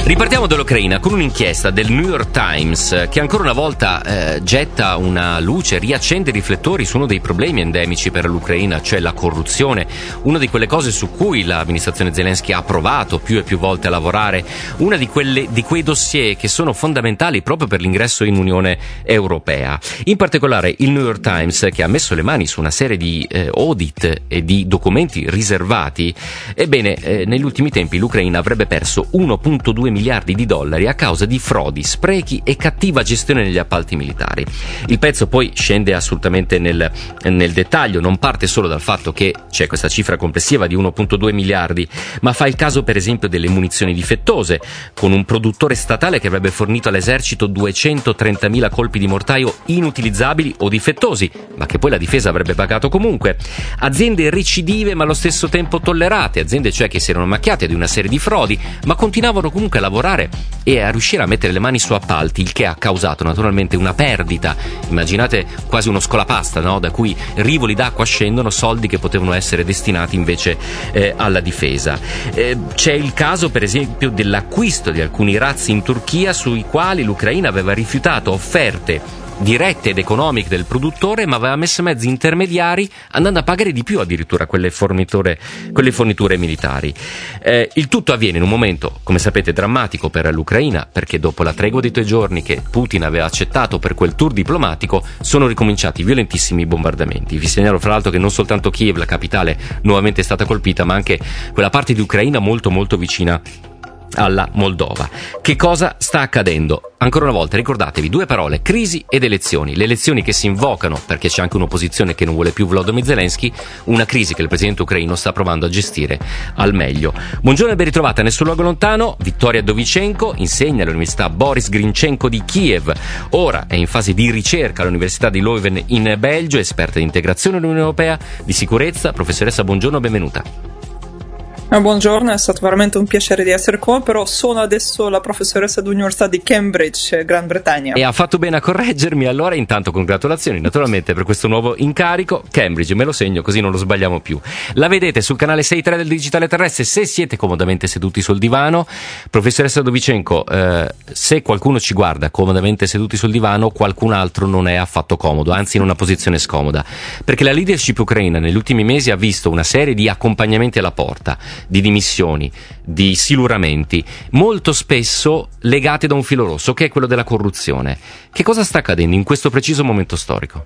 Ripartiamo dall'Ucraina con un'inchiesta del New York Times che ancora una volta getta una luce, riaccende i riflettori su uno dei problemi endemici per l'Ucraina, cioè la corruzione, una di quelle cose su cui l'amministrazione Zelensky ha provato più e più volte a lavorare, una di quei dossier che sono fondamentali proprio per l'ingresso in Unione Europea. In particolare il New York Times, che ha messo le mani su una serie di audit e di documenti riservati, ebbene negli ultimi tempi l'Ucraina avrebbe perso 1,2 miliardi di dollari a causa di frodi, sprechi e cattiva gestione negli appalti militari. Il pezzo poi scende assolutamente nel dettaglio, non parte solo dal fatto che c'è questa cifra complessiva di 1,2 miliardi, ma fa il caso per esempio delle munizioni difettose, con un produttore statale che avrebbe fornito all'esercito 230.000 colpi di mortaio inutilizzabili o difettosi, ma che poi la difesa avrebbe pagato comunque. Aziende recidive ma allo stesso tempo tollerate, aziende cioè che si erano macchiate di una serie di frodi, ma continuavano comunque a lavorare e a riuscire a mettere le mani su appalti, il che ha causato naturalmente una perdita. Immaginate quasi uno scolapasta, no? Da cui rivoli d'acqua scendono soldi che potevano essere destinati invece alla difesa. C'è il caso per esempio dell'acquisto di alcuni razzi in Turchia sui quali l'Ucraina aveva rifiutato offerte dirette ed economiche del produttore, ma aveva messo mezzi intermediari andando a pagare di più addirittura quelle forniture militari. Il tutto avviene in un momento, come sapete, drammatico per l'Ucraina, perché dopo la tregua di 2 giorni che Putin aveva accettato per quel tour diplomatico sono ricominciati violentissimi bombardamenti. Vi segnalo fra l'altro che non soltanto Kiev, la capitale, nuovamente è stata colpita, ma anche quella parte di Ucraina molto molto vicina alla Moldova. Che cosa sta accadendo? Ancora una volta ricordatevi 2 parole: crisi ed elezioni. Le elezioni che si invocano perché c'è anche un'opposizione che non vuole più Volodymyr Zelensky, una crisi che il presidente ucraino sta provando a gestire al meglio. Buongiorno e ben ritrovata nel suo luogo lontano. Vittoria Dovichenko insegna all'Università Boris Grynchenko di Kiev, ora è in fase di ricerca all'Università di Leuven in Belgio, esperta di integrazione all'Unione Europea, di sicurezza. Professoressa, buongiorno, benvenuta. Buongiorno, è stato veramente un piacere di essere qua, però sono adesso la professoressa dell'Università di Cambridge, Gran Bretagna. E ha fatto bene a correggermi, allora intanto congratulazioni naturalmente per questo nuovo incarico. Cambridge, me lo segno così non lo sbagliamo più. La vedete sul canale 6.3 del Digitale Terrestre se siete comodamente seduti sul divano. Professoressa Dovichenko, se qualcuno ci guarda comodamente seduti sul divano, qualcun altro non è affatto comodo, anzi in una posizione scomoda, perché la leadership ucraina negli ultimi mesi ha visto una serie di accompagnamenti alla porta, di dimissioni, di siluramenti, molto spesso legati da un filo rosso, che è quello della corruzione. Che cosa sta accadendo in questo preciso momento storico?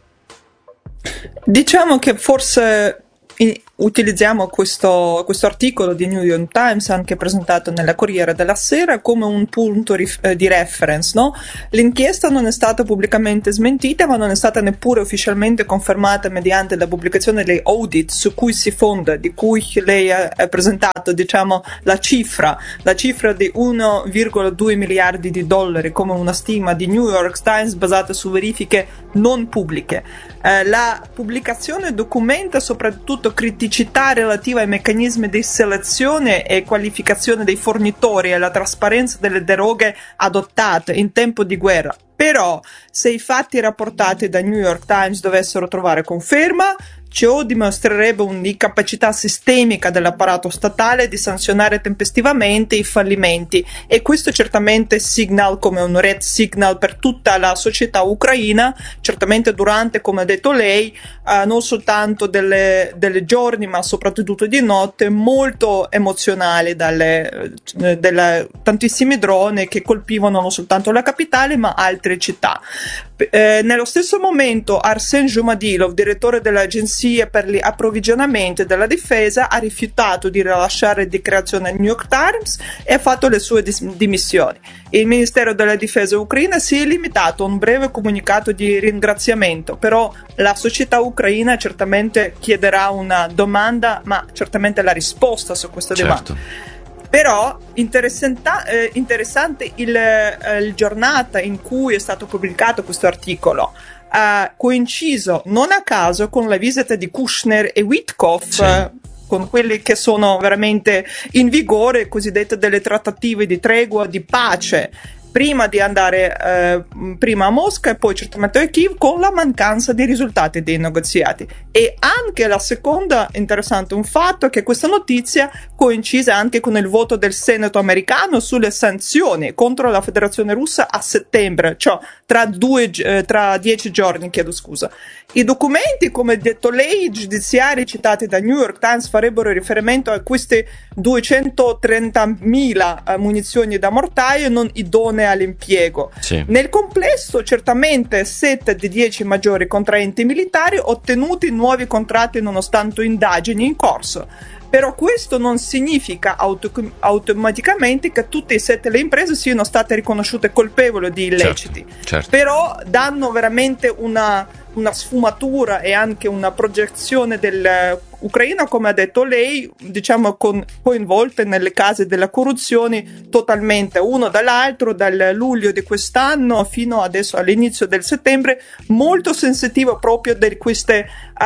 Diciamo che forse utilizziamo questo articolo di New York Times, anche presentato nella Corriere della Sera, come un punto di reference, no? L'inchiesta non è stata pubblicamente smentita, ma non è stata neppure ufficialmente confermata mediante la pubblicazione degli audit su cui si fonda, di cui lei ha presentato, diciamo, la cifra di 1,2 miliardi di dollari come una stima di New York Times basata su verifiche non pubbliche. La pubblicazione documenta soprattutto criticità relative ai meccanismi di selezione e qualificazione dei fornitori e alla trasparenza delle deroghe adottate in tempo di guerra. Però, se i fatti rapportati da New York Times dovessero trovare conferma, ciò dimostrerebbe un'incapacità sistemica dell'apparato statale di sanzionare tempestivamente i fallimenti, e questo certamente signal come un red signal per tutta la società ucraina, certamente durante, come ha detto lei, non soltanto delle giorni ma soprattutto di notte molto emozionali dalle tantissimi droni che colpivano non soltanto la capitale ma altre città. Nello stesso momento Arsen Jumadilov, direttore dell'Agenzia per gli approvvigionamenti della difesa, ha rifiutato di rilasciare dichiarazioni al New York Times e ha fatto le sue dimissioni. Il Ministero della Difesa ucraina si è limitato a un breve comunicato di ringraziamento, però la società ucraina certamente chiederà una domanda, ma certamente la risposta su questa domanda. Però interessante il giornata in cui è stato pubblicato questo articolo, coinciso non a caso con la visita di Kushner e Witkoff, sì, con quelli che sono veramente in vigore, cosiddette delle trattative di tregua, di pace. prima di andare prima a Mosca e poi certamente a Kiev, con la mancanza di risultati dei negoziati. E anche la seconda, interessante un fatto, è che questa notizia coincide anche con il voto del Senato americano sulle sanzioni contro la Federazione Russa a settembre, cioè tra 10 giorni, chiedo scusa. I documenti, come detto lei, giudiziari citati da New York Times farebbero riferimento a queste 230.000 munizioni da mortaio non idonee all'impiego. Sì. Nel complesso, certamente 7 dei 10 maggiori contraenti militari ottenuti nuovi contratti nonostante indagini in corso. Però questo non significa automaticamente che tutte e 7 le imprese siano state riconosciute colpevoli di illeciti. Certo. Però danno veramente una sfumatura e anche una proiezione dell'Ucraina, come ha detto lei, diciamo coinvolte nelle case della corruzione totalmente, uno dall'altro, dal luglio di quest'anno fino adesso all'inizio del settembre, molto sensitivo proprio di queste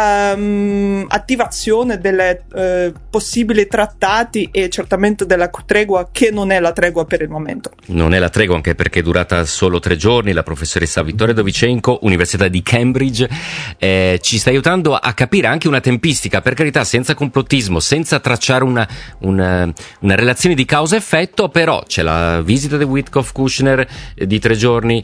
attivazione delle possibili trattati e certamente della tregua, che non è la tregua per il momento. Non è la tregua, anche perché è durata solo 3 giorni. La professoressa Vittoria Dovichenko, Università di Cambridge, ci sta aiutando a capire anche una tempistica, per carità, senza complottismo, senza tracciare una relazione di causa-effetto, però c'è la visita di Witkoff-Kushner di 3 giorni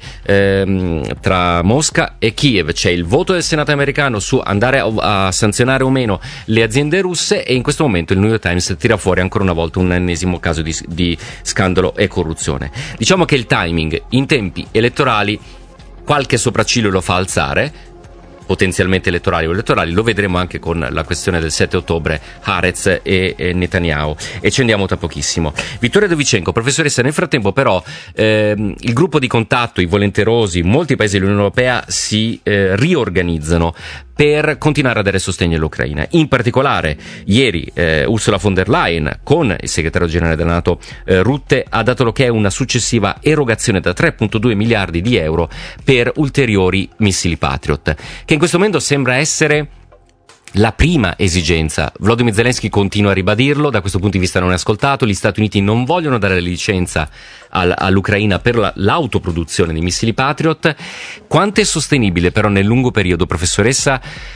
tra Mosca e Kiev, c'è il voto del Senato americano su andare a sanzionare o meno le aziende russe, e in questo momento il New York Times tira fuori ancora una volta un ennesimo caso di scandalo e corruzione. Diciamo che il timing in tempi elettorali qualche sopracciglio lo fa alzare, potenzialmente elettorali o elettorali, lo vedremo anche con la questione del 7 ottobre, Haaretz e Netanyahu, e ci andiamo tra pochissimo. Vittoria Dovichenko, professoressa, nel frattempo però il gruppo di contatto, i volenterosi, molti paesi dell'Unione Europea si riorganizzano per continuare a dare sostegno all'Ucraina. In particolare ieri Ursula von der Leyen con il segretario generale della NATO Rutte ha dato l'ok a una successiva erogazione da 3,2 miliardi di euro per ulteriori missili Patriot, che in questo momento sembra essere la prima esigenza. Volodymyr Zelensky continua a ribadirlo, da questo punto di vista non è ascoltato. Gli Stati Uniti non vogliono dare la licenza all'Ucraina per l'autoproduzione di missili Patriot. Quanto è sostenibile però nel lungo periodo, professoressa,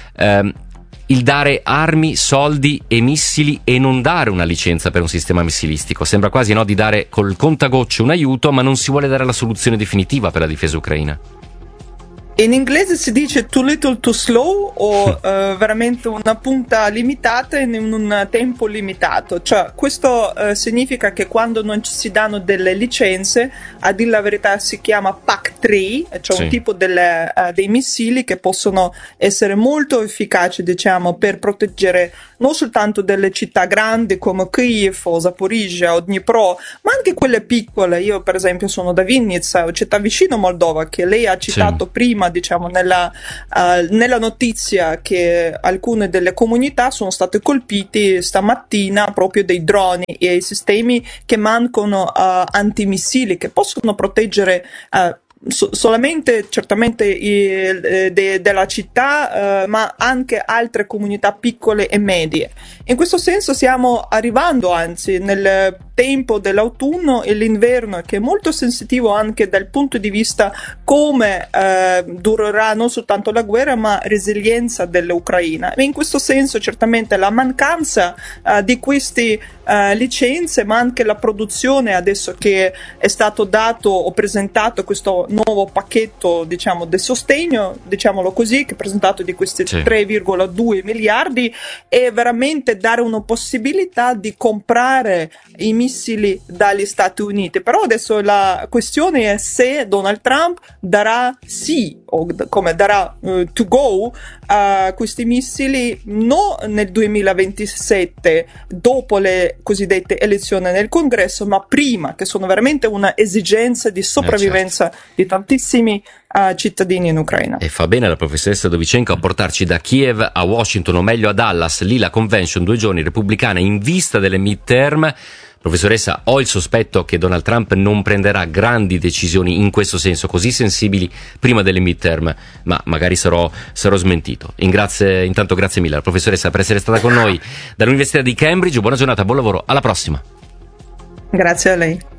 il dare armi, soldi e missili e non dare una licenza per un sistema missilistico? Sembra quasi, no, di dare col contagocce un aiuto, ma non si vuole dare la soluzione definitiva per la difesa ucraina. In inglese si dice too little too slow, o veramente una punta limitata in un tempo limitato. Cioè, questo significa che quando non ci si danno delle licenze, a dire la verità si chiama PAC-3, cioè un tipo dei missili che possono essere molto efficaci, diciamo, per proteggere non soltanto delle città grandi come Kiev o Zaporizhzhia o Dnipro, ma anche quelle piccole. Io per esempio sono da Vinnytsia, città vicino Moldova, che lei ha citato prima, diciamo nella notizia, che alcune delle comunità sono state colpite stamattina proprio dai droni e sistemi che mancano antimissili, che possono proteggere solamente certamente della città, ma anche altre comunità piccole e medie. In questo senso stiamo arrivando anzi nel tempo dell'autunno e l'inverno, che è molto sensitivo anche dal punto di vista come durerà non soltanto la guerra ma resilienza dell'Ucraina. E in questo senso certamente la mancanza di queste licenze, ma anche la produzione, adesso che è stato dato o presentato questo nuovo pacchetto, diciamo, del sostegno, diciamolo così, che è presentato di questi 3,2 miliardi, è veramente dare una possibilità di comprare i missili dagli Stati Uniti. Però adesso la questione è se Donald Trump darà sì, o come darà to go a questi missili non nel 2027, dopo le cosiddette elezioni nel Congresso, ma prima, che sono veramente una esigenza di sopravvivenza di tantissimi cittadini in Ucraina. E fa bene la professoressa Dovichenko a portarci da Kiev a Washington, o meglio a Dallas, lì la convention 2 giorni repubblicana in vista delle midterm. Professoressa, ho il sospetto che Donald Trump non prenderà grandi decisioni in questo senso, così sensibili, prima delle midterm, ma magari sarò smentito. Intanto grazie mille alla professoressa per essere stata con noi dall'Università di Cambridge. Buona giornata, buon lavoro, alla prossima. Grazie a lei.